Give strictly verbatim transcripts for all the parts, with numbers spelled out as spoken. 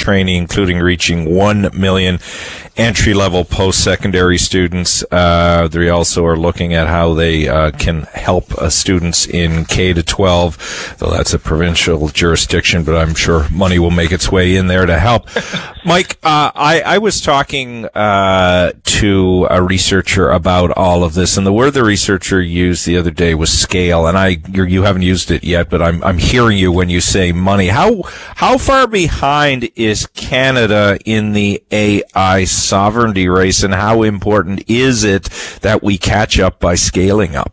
training, including reaching one million entry-level post-secondary students. Uh, they also are looking at how they uh, can help uh, students in K to twelve, though that's a provincial jurisdiction, but I'm sure money will make its way in there to help. Mike, uh, I, I was talking uh, to a researcher about all of this, and the word the researcher used the other day was scale, and I you're, you haven't used it yet, but I'm I'm hearing you when you say money. How how far behind is Canada in the A I sovereignty race, and how important is it that we catch up by scaling up?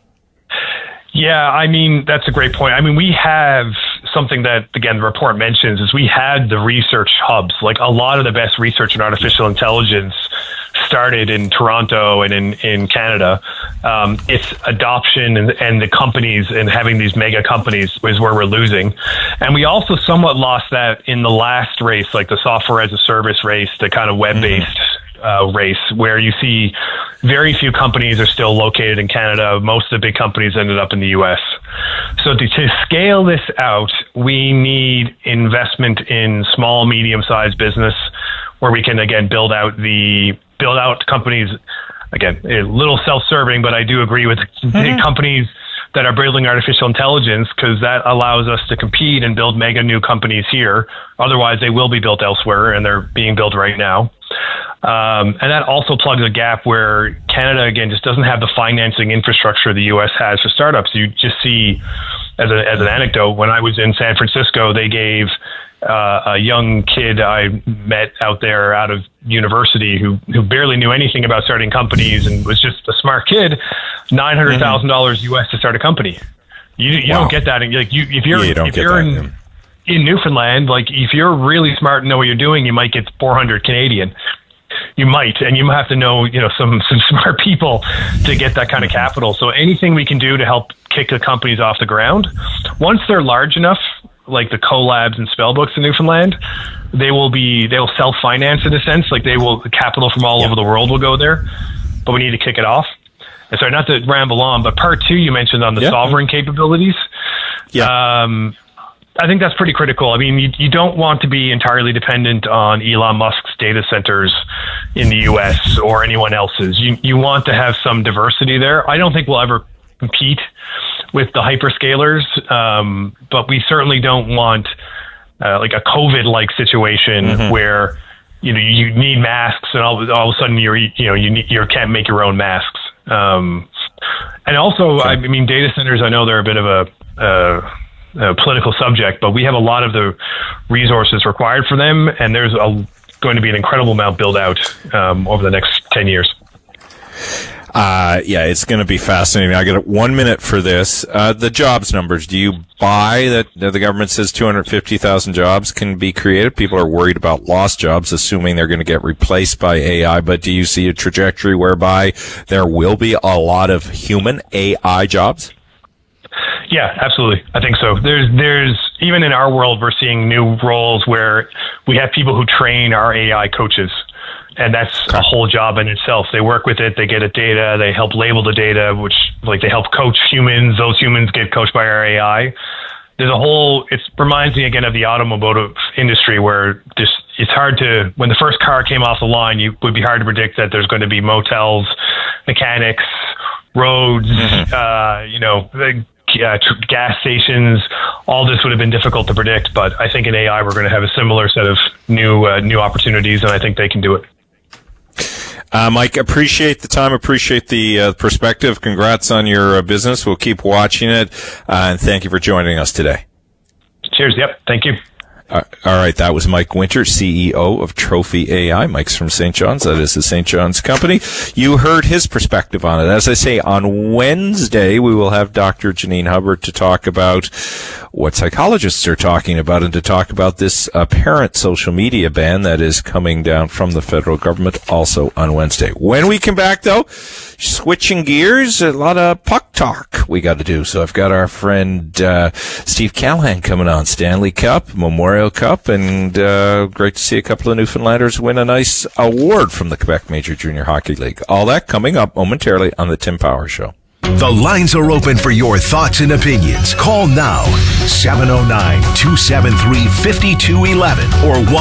Yeah, I mean, that's a great point. I mean, we have something that, again, the report mentions is we had the research hubs. Like a lot of the best research in artificial intelligence started in Toronto and in, in Canada. Um, its adoption and, and the companies and having these mega companies is where we're losing. And we also somewhat lost that in the last race, like the software as a service race, the kind of web-based mm-hmm. uh, race, where you see very few companies are still located in Canada. Most of the big companies ended up in the U S. So to, to scale this out, we need investment in small, medium-sized business where we can, again, build out the build out companies. Again, a little self-serving, but I do agree with mm-hmm. companies that are building artificial intelligence, because that allows us to compete and build mega new companies here. Otherwise, they will be built elsewhere, and they're being built right now. Um, and that also plugs a gap where Canada, again, just doesn't have the financing infrastructure the U S has for startups. You just see, as, a, as an anecdote, when I was in San Francisco, they gave uh, a young kid I met out there out of university who, who barely knew anything about starting companies and was just a smart kid, nine hundred thousand dollars mm-hmm. U S to start a company. You, you wow. don't get that. In, like you, if you're, yeah, you don't if get you're that, in, yeah. in Newfoundland, like if you're really smart and know what you're doing, you might get four hundred Canadian. You might, and you have to know, you know, some, some smart people to get that kind of capital. So anything we can do to help kick the companies off the ground, once they're large enough, like the Colabs and Spellbooks in Newfoundland, they will be, they will self-finance in a sense. Like they will, capital from all yeah. over the world will go there, but we need to kick it off. And sorry, not to ramble on, but part two you mentioned on the yeah. sovereign capabilities. Yeah. Um, I think that's pretty critical. I mean, you, you don't want to be entirely dependent on Elon Musk's data centers in the U S or anyone else's. You you want to have some diversity there. I don't think we'll ever compete with the hyperscalers, um, but we certainly don't want uh, like a COVID-like situation mm-hmm. where you know you need masks and all, all of a sudden you're you know you need, you can't make your own masks. Um, and also, okay. I mean, data centers. I know they're a bit of a uh, Uh, political subject, but we have a lot of the resources required for them, and there's a, going to be an incredible amount built out um, over the next ten years. Uh, yeah, it's going to be fascinating. I got one minute for this. Uh, the jobs numbers. Do you buy that the government says two hundred fifty thousand jobs can be created? People are worried about lost jobs, assuming they're going to get replaced by A I. But do you see a trajectory whereby there will be a lot of human A I jobs? Yeah, absolutely. I think so. There's, there's even in our world, we're seeing new roles where we have people who train our A I coaches, and that's okay. a whole job in itself. They work with it, they get it data, they help label the data, which like they help coach humans. Those humans get coached by our A I. There's a whole. It reminds me again of the automotive industry, where just it's hard to when the first car came off the line, you would be hard to predict that there's going to be motels, mechanics, roads, mm-hmm. uh, you know. The, Uh, gas stations, all this would have been difficult to predict, but I think in A I we're going to have a similar set of new uh, new opportunities, and I think they can do it. Uh, Mike, appreciate the time, appreciate the uh, perspective. Congrats on your uh, business. We'll keep watching it, uh, and thank you for joining us today. Cheers. Yep. Thank you. Uh, all right, that was Mike Winter, C E O of Trophy A I. Mike's from Saint John's. That is the Saint John's company. You heard his perspective on it. As I say, on Wednesday, we will have Doctor Janine Hubbard to talk about what psychologists are talking about and to talk about this apparent social media ban that is coming down from the federal government also on Wednesday. When we come back, though, switching gears, a lot of puck talk we got to do. So I've got our friend uh, Steve Callahan coming on. Stanley Cup, Memorial Cup, and uh, great to see a couple of Newfoundlanders win a nice award from the Quebec Major Junior Hockey League. All that coming up momentarily on the Tim Power Show. The lines are open for your thoughts and opinions. Call now, seven oh nine, two seven three, five two one one or